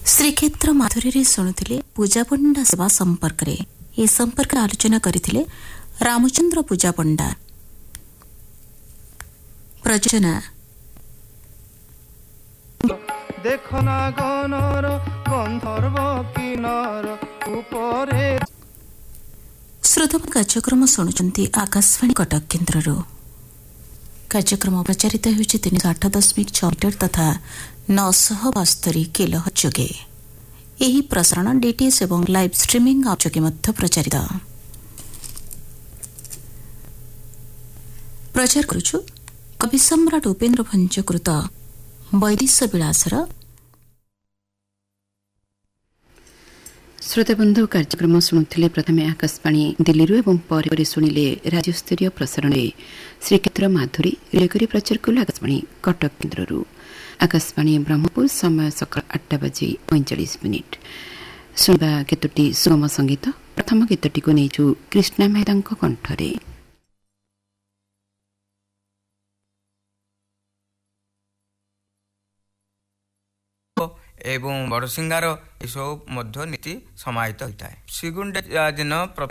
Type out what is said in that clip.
ଶ୍ରୀକ୍ଷେତ୍ର ମାଧୁରୀରେ ଶୁଣୁଥିଲେ ପୂଜା ପଣ୍ଡା ସେବା ସମ୍ପର୍କରେ। ଏ ସମ୍ପର୍କରେ ଆଲୋଚନା କରିଥିଲେ ରାମଚନ୍ଦ୍ର ପୂଜା ପଣ୍ଡା। ପ୍ରଯୋଜନା ଦେଖନା ଗନର ଗନ୍ଧର୍ବ କିନର ଉପରେ। ଶ୍ରୋତମ କାର୍ଯ୍ୟକ୍ରମ ଶୁଣୁଛନ୍ତି ଆକାଶବାଣୀ କଟକ କେନ୍ଦ୍ରରୁ। କାର୍ଯ୍ୟକ୍ରମ ପ୍ରଚାରିତ ହେଉଛି 308.6 ମିଟର ତଥା 972 କିଲୋହର୍ଟ୍ଜ ଯୋଗେ। ଏହି ପ୍ରସାରଣ ଡିଟିଏଚ୍ ଏବଂ ଲାଇଭ୍ ଷ୍ଟ୍ରିମିଂ ଆପ୍ ଯୋଗେ ମଧ୍ୟ ପ୍ରଚାରିତ। ପ୍ରଚାର କରୁଛୁ କବି ସମ୍ରାଟ ଉପେନ୍ଦ୍ର ଭଞ୍ଜକୃତ ବୈଦିଶ ବିଳାସର। ଶ୍ରୋତାବନ୍ଧୁ କାର୍ଯ୍ୟକ୍ରମ ଶୁଣୁଥିଲେ ପ୍ରଥମେ ଆକାଶବାଣୀ ଦିଲ୍ଲୀରୁ ଏବଂ ପରେ ଶୁଣିଲେ ରାଜ୍ୟସ୍ତରୀୟ ପ୍ରସାରଣରେ ଶ୍ରୀକ୍ଷେତ୍ର ମାଧୁରୀ ରେକରି ପ୍ରଚାର କଲୁ ଆକାଶବାଣୀ କଟକ କେନ୍ଦ୍ରରୁ। ଆକାଶବାଣୀ ବ୍ରହ୍ମପୁର ସମୟ ସକାଳ 8:45। ଶୁଣିବା କେତୋଟି ସୁଗମ ସଙ୍ଗୀତ। ପ୍ରଥମ ଗୀତଟିକୁ ନେଇଛୁ କୃଷ୍ଣା ମେହେତାଙ୍କ କଣ୍ଠରେ। ଏବଂ ବଡ଼ସିଂହାର ଏସବୁ ମଧ୍ୟ ନୀତି ସମାହିତ ହୋଇଥାଏ। ଶ୍ରୀଗୁଣ୍ଡିଚା ଦିନ